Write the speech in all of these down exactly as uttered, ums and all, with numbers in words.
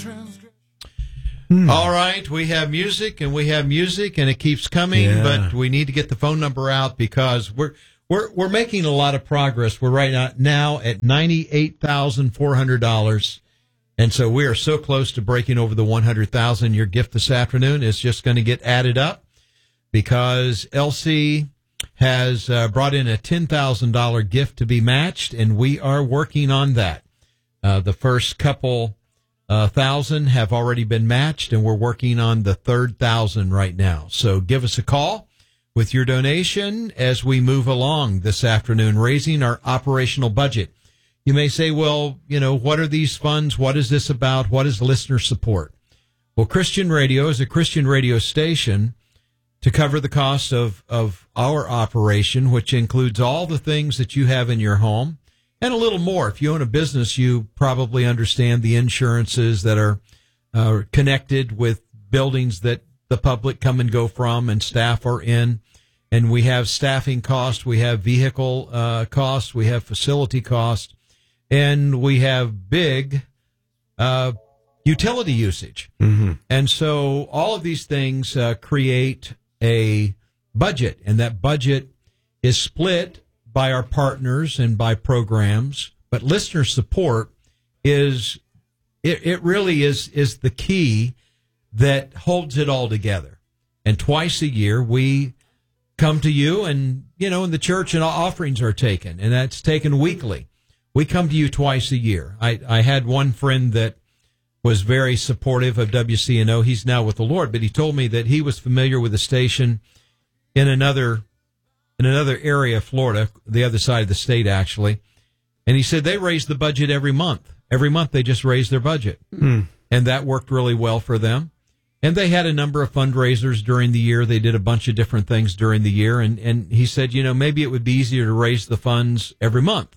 Hmm. All right, we have music and we have music and it keeps coming, Yeah. but we need to get the phone number out because we're we're we're making a lot of progress. We're right now, now at ninety-eight thousand four hundred dollars, and so we are so close to breaking over the one hundred thousand dollars. Your gift this afternoon is just going to get added up because L C has uh, brought in a ten thousand dollars gift to be matched, and we are working on that. Uh, the first couple uh, thousand have already been matched, and we're working on the third thousand right now. So give us a call with your donation as we move along this afternoon, raising our operational budget. You may say, well, you know, what are these funds? What is this about? What is listener support? Well, Christian Radio is a Christian radio station to cover the cost of, of our operation, which includes all the things that you have in your home and a little more. If you own a business, you probably understand the insurances that are uh, connected with buildings that the public come and go from and staff are in. And we have staffing costs, we have vehicle uh, costs, we have facility costs, and we have big uh, utility usage. Mm-hmm. And so all of these things uh, create a budget, and that budget is split by our partners and by programs, but listener support is it, it really is is the key that holds it all together. And twice a year we come to you, and you know, in the church, and offerings are taken, and that's taken weekly. We come to you twice a year. I, I had one friend that was very supportive of W C N O. He's now with the Lord, but he told me that he was familiar with a station in another in another area of Florida, the other side of the state, actually. And he said they raise the budget every month. Every month they just raise their budget. Mm. And that worked really well for them. And they had a number of fundraisers during the year. They did a bunch of different things during the year. And, and he said, you know, maybe it would be easier to raise the funds every month.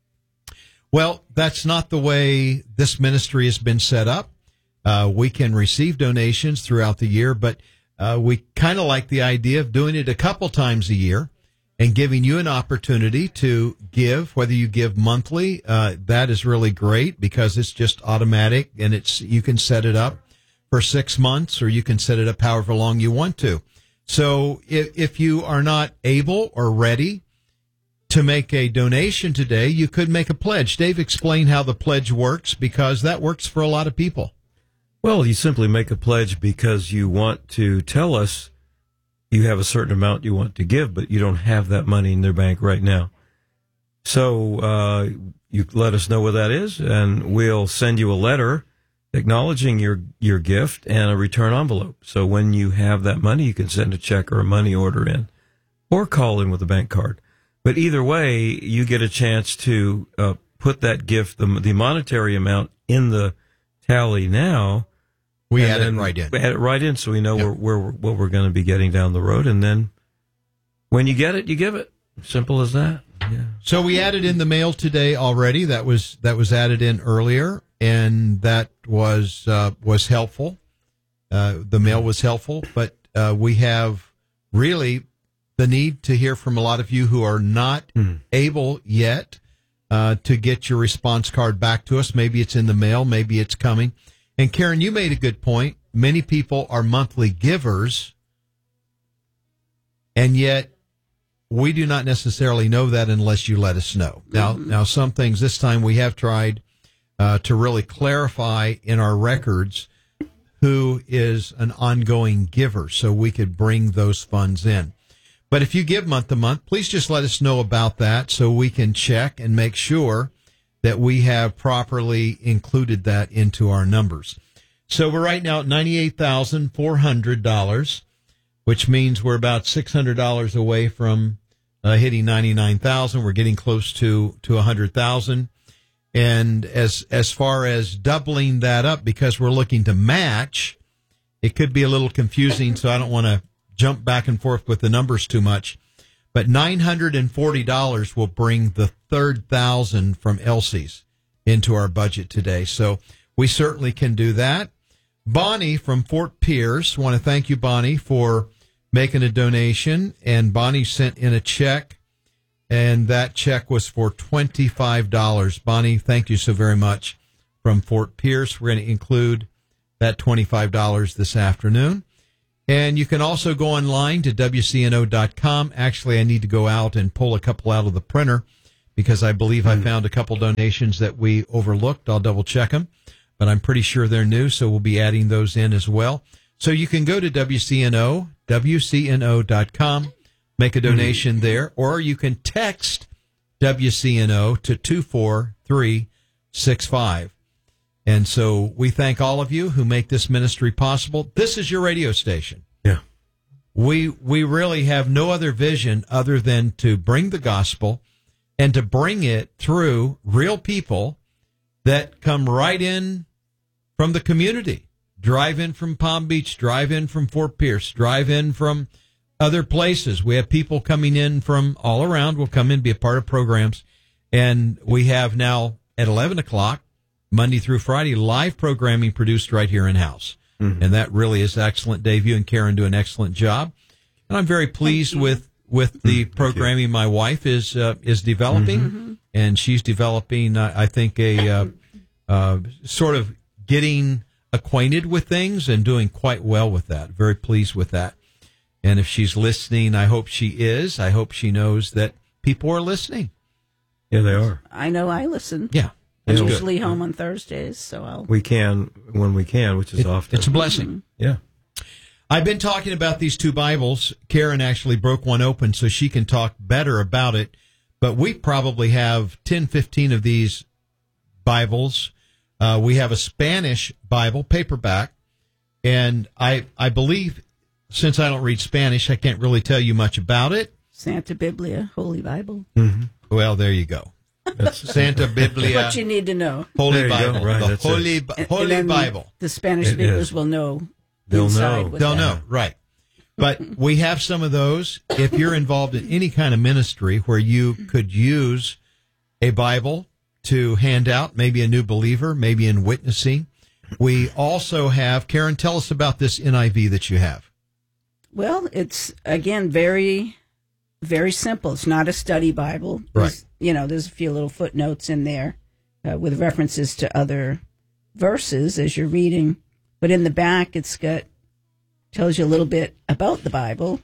Well, that's not the way this ministry has been set up. Uh, we can receive donations throughout the year, but uh, we kind of like the idea of doing it a couple times a year and giving you an opportunity to give, whether you give monthly. Uh, that is really great because it's just automatic, and it's you can set it up for six months or you can set it up however long you want to. So if, if you are not able or ready to make a donation today, you could make a pledge. Dave, explain how the pledge works, because that works for a lot of people. Well, you simply make a pledge because you want to tell us you have a certain amount you want to give, but you don't have that money in their bank right now. So uh, you let us know what that is, and we'll send you a letter acknowledging your, your gift and a return envelope. So when you have that money, you can send a check or a money order in or call in with a bank card. But either way, you get a chance to uh, put that gift, the, the monetary amount, in the tally now. We add it right in. We add it right in so we know Yep. where, where we're, what we're going to be getting down the road. And then when you get it, you give it. Simple as that. Yeah. So we added in the mail today already. That was that was added in earlier, and that was uh, was helpful. Uh, the mail was helpful, but uh, we have really the need to hear from a lot of you who are not Mm. able yet uh, to get your response card back to us. Maybe it's in the mail, maybe it's coming. And Karen, you made a good point. Many people are monthly givers, and yet we do not necessarily know that unless you let us know. Now, Mm-hmm. now some things this time we have tried uh, to really clarify in our records who is an ongoing giver, so we could bring those funds in. But if you give month to month, please just let us know about that so we can check and make sure that we have properly included that into our numbers. So we're right now at ninety-eight thousand four hundred dollars, which means we're about six hundred dollars away from uh, hitting ninety-nine thousand. We're getting close to, to one hundred thousand. And as, as far as doubling that up, because we're looking to match, it could be a little confusing, so I don't want to jump back and forth with the numbers too much. But nine hundred forty dollars will bring the third thousand from Elsie's into our budget today. So we certainly can do that. Bonnie from Fort Pierce, want to thank you, Bonnie, for making a donation. And Bonnie sent in a check, and that check was for twenty-five dollars. Bonnie, thank you so very much from Fort Pierce. We're going to include that twenty-five dollars this afternoon. And you can also go online to W C N O dot com. Actually, I need to go out and pull a couple out of the printer because I believe mm. I found a couple donations that we overlooked. I'll double check them, but I'm pretty sure they're new, so we'll be adding those in as well. So you can go to W C N O, W C N O dot com, make a donation mm. there, or you can text W C N O to two four three six five. And so we thank all of you who make this ministry possible. This is your radio station. Yeah. We we really have no other vision other than to bring the gospel and to bring it through real people that come right in from the community. Drive in from Palm Beach, drive in from Fort Pierce, drive in from other places. We have people coming in from all around, will come in, be a part of programs. And we have now at eleven o'clock, Monday through Friday, live programming produced right here in-house. Mm-hmm. And that really is excellent. Dave, you and Karen do an excellent job. And I'm very pleased with, with the mm-hmm. programming my wife is uh, is developing. Mm-hmm. And she's developing, uh, I think, a uh, uh, sort of getting acquainted with things and doing quite well with that. Very pleased with that. And if she's listening, I hope she is. I hope she knows that people are listening. Yeah, they are. I know I listen. Yeah. I'm It's usually good. home on Thursdays, so I'll... We can when we can, which is It- often. It's a blessing. Yeah. I've been talking about these two Bibles. Karen actually broke one open so she can talk better about it. But we probably have ten, fifteen of these Bibles. Uh, we have a Spanish Bible, paperback. And I, I believe, since I don't read Spanish, I can't really tell you much about it. Santa Biblia, Holy Bible. Mm-hmm. Well, there you go. That's Santa Biblia. What you need to know. Holy There you go. Bible. Right, the that's it. Holy, Bi- And- Holy and then Bible. The Spanish It speakers is. will know. They'll inside know. what They'll that- know, right. But we have some of those. If you're involved in any kind of ministry where you could use a Bible to hand out, maybe a new believer, maybe in witnessing, we also have, Karen, tell us about this N I V that you have. Well, it's, again, very, very simple. It's not a study Bible. There's, Right. You know, there's a few little footnotes in there uh, with references to other verses as you're reading. But in the back, it's got, tells you a little bit about the Bible.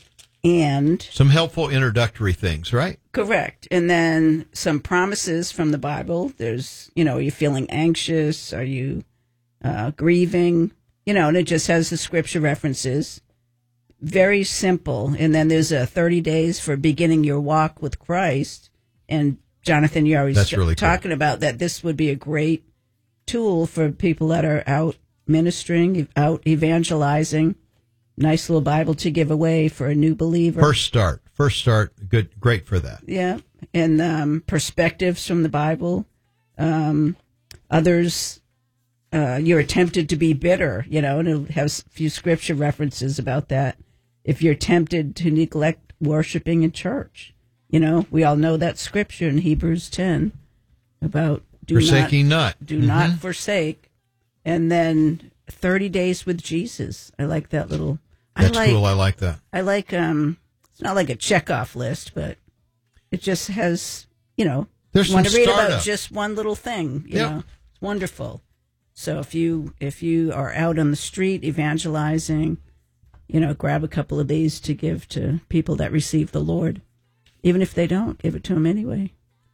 And Some helpful introductory things, right? correct. And then some promises from the Bible. There's, you know, are you feeling anxious? Are you uh, grieving? You know, and it just has the scripture references. Very simple. And then there's a thirty days for beginning your walk with Christ. And Jonathan, you're always That's really cool. talking about that this would be a great tool for people that are out ministering, out evangelizing. Nice little Bible to give away for a new believer. First start. First start. Good. Great for that. Yeah, and um, perspectives from the Bible. Um, others, uh, you're tempted to be bitter, you know, and it'll have a few scripture references about that. If you're tempted to neglect worshiping in church, you know, we all know that scripture in Hebrews ten about do Forsaking not, not. do Mhm. not forsake, and then thirty days with Jesus. I like that little. That's I like, cool. I like that. I like, um, it's not like a checkoff list, but it just has, you know, There's you want some to read startup. about just one little thing, you Yep. know, it's wonderful. So if you, if you are out on the street evangelizing, you know, grab a couple of these to give to people that receive the Lord. Even if they don't, give it to them anyway.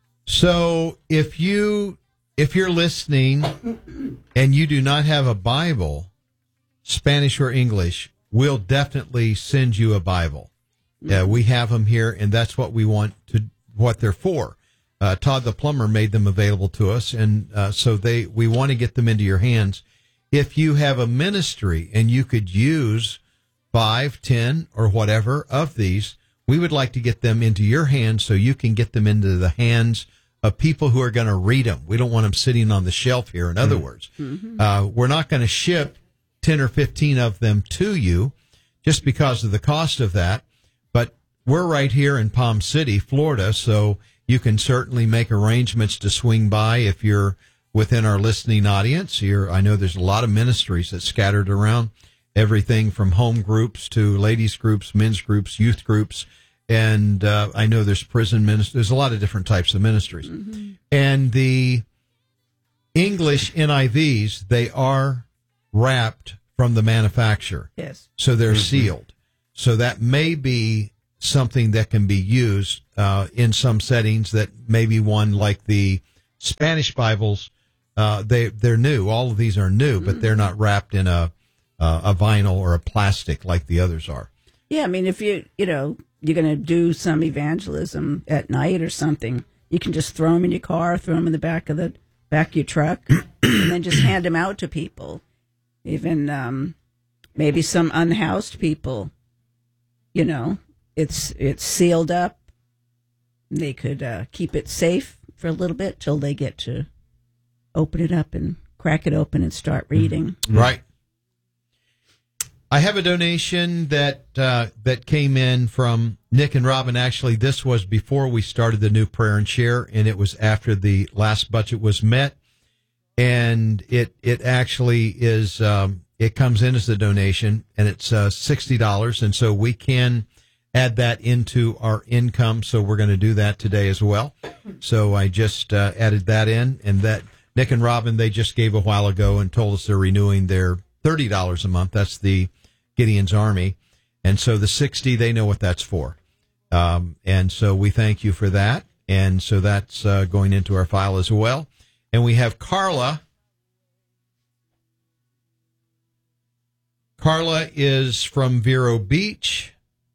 So if you if you're listening and you do not have a Bible, Spanish or English, we'll definitely send you a Bible. Uh, we have them here, and that's what we want to what they're for. Uh, Todd the plumber made them available to us, and uh, so they we want to get them into your hands. If you have a ministry and you could use five, ten, or whatever of these, we would like to get them into your hands so you can get them into the hands of people who are going to read them. We don't want them sitting on the shelf here. In other words, Mm-hmm. uh, we're not going to ship ten or fifteen of them to you just because of the cost of that. But we're right here in Palm City, Florida, so you can certainly make arrangements to swing by if you're within our listening audience. Here, I know there's a lot of ministries that scattered around, everything from home groups to ladies groups, men's groups, youth groups. And uh, I know there's prison ministries. There's a lot of different types of ministries. Mm-hmm. And the English N I Vs, they are wrapped from the manufacturer. Yes. So they're Mm-hmm. sealed. So that may be something that can be used uh, in some settings that maybe one like the Spanish Bibles, uh, they, they're new. All of these are new, Mm-hmm. but they're not wrapped in a, uh, a vinyl or a plastic like the others are. Yeah, I mean, if you, you know, you're going to do some evangelism at night or something, you can just throw them in your car, throw them in the back of the back of your truck, and then just hand them out to people. Even um, maybe some unhoused people, you know, it's it's sealed up. They could uh, keep it safe for a little bit till they get to open it up and crack it open and start reading. Right. I have a donation that uh, that came in from Nick and Robin. Actually, this was before we started the new Prayer and Share, and it was after the last budget was met. And it it actually is um, it comes in as a donation, and it's uh, sixty dollars, and so we can add that into our income. So we're going to do that today as well. So I just uh, added that in, and that Nick and Robin, they just gave a while ago and told us they're renewing their thirty dollars a month. That's the Gideon's Army. And so the sixty, they know what that's for. Um, and so we thank you for that. And so that's uh, going into our file as well. And we have Carla. Carla is from Vero Beach.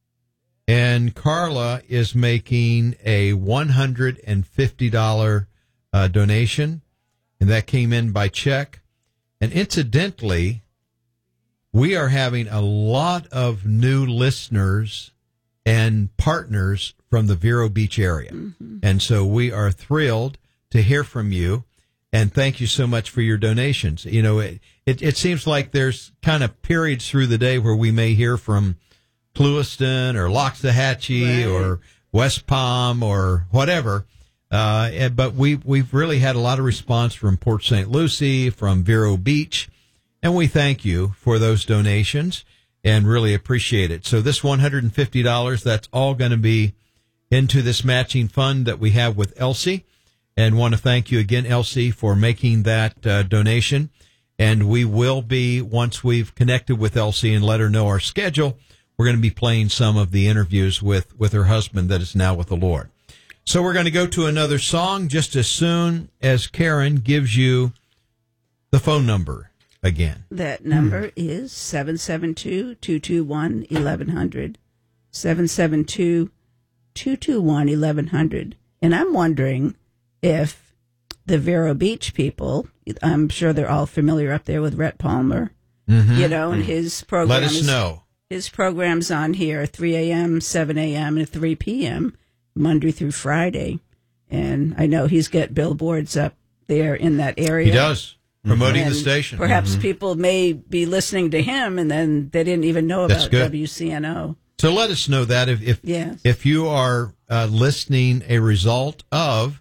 And Carla is making a one hundred fifty dollars uh, donation. And that came in by check. And incidentally, we are having a lot of new listeners and partners from the Vero Beach area. Mm-hmm. And so we are thrilled to hear from you. And thank you so much for your donations. You know, it, it, it seems like there's kind of periods through the day where we may hear from Clewiston or Loxahatchee right. or West Palm or whatever. Uh, but we, we've really had a lot of response from Port Saint Lucie, from Vero Beach. And we thank you for those donations and really appreciate it. So this one hundred fifty dollars, that's all going to be into this matching fund that we have with Elsie. And want to thank you again, Elsie, for making that uh, donation. And we will be, once we've connected with Elsie and let her know our schedule, we're going to be playing some of the interviews with, with her husband that is now with the Lord. So we're going to go to another song just as soon as Karen gives you the phone number again. That number mm. is seven seven two, two two one, eleven hundred. seven seven two, two two one, eleven hundred. And I'm wondering if the Vero Beach people, I'm sure they're all familiar up there with Rhett Palmer, mm-hmm. you know, and his program. Let us is, know. His program's on here, three a.m., seven a.m., and three p.m., Monday through Friday. And I know he's got billboards up there in that area. He does. Promoting and the station. Perhaps mm-hmm. people may be listening to him, and then they didn't even know about W C N O. So let us know that if if, yes. if you are uh, listening a result of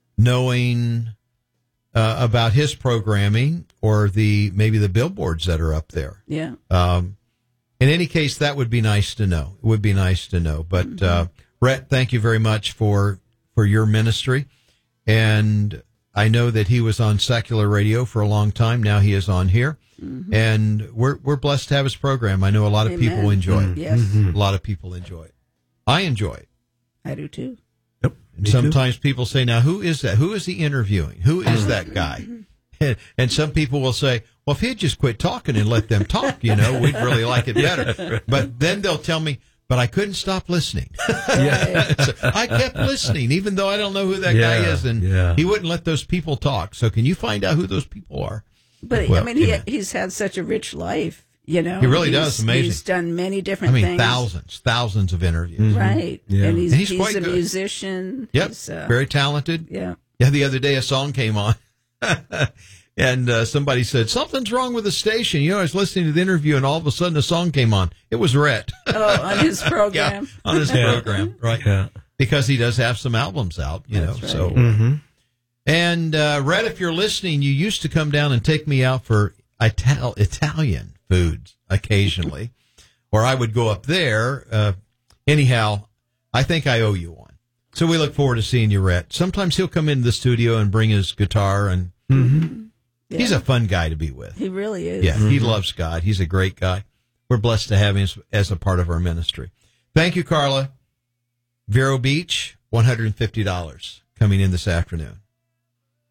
knowing uh, about his programming or the maybe the billboards that are up there. Yeah. Um, in any case, that would be nice to know. It would be nice to know. But mm-hmm. uh, Rhett, thank you very much for for your ministry, and I know that he was on secular radio for a long time. Now he is on here, mm-hmm. and we're we're blessed to have his program. I know a lot of Amen. people enjoy it. Yes, mm-hmm. a lot of people enjoy it. I enjoy it. I do too. Yep. And sometimes too. People say, "Now, who is that? Who is he interviewing? Who is that guy?" And, and some people will say, "Well, if he'd just quit talking and let them talk, you know, we'd really like it better." But then they'll tell me, "But I couldn't stop listening." Yeah. So I kept listening, even though I don't know who that yeah, guy is, and yeah. he wouldn't let those people talk. So can you find out who those people are? But well, I mean, he, he's had such a rich life, you know. He really he's, does. Amazing. He's done many different I mean, things. thousands, thousands of interviews. Mm-hmm. Right. Yeah. And he's, and he's, he's quite a good. musician. Yep. He's, uh, very talented. Yeah. Yeah. The other day, a song came on. And uh, somebody said, "Something's wrong with the station." You know, I was listening to the interview, and all of a sudden a song came on. It was Rhett. Oh, on his program. Yeah, on his yeah. program, right. Yeah. Because he does have some albums out, you That's know. Right. So, mm-hmm. And, uh, Rhett, if you're listening, you used to come down and take me out for Ital- Italian foods occasionally, or I would go up there. Uh, anyhow, I think I owe you one. So we look forward to seeing you, Rhett. Sometimes he'll come into the studio and bring his guitar and Mm-hmm. Yeah. He's a fun guy to be with. He really is. Yeah, Mm-hmm. he loves God. He's a great guy. We're blessed to have him as, as a part of our ministry. Thank you, Carla. Vero Beach, one hundred fifty dollars coming in this afternoon.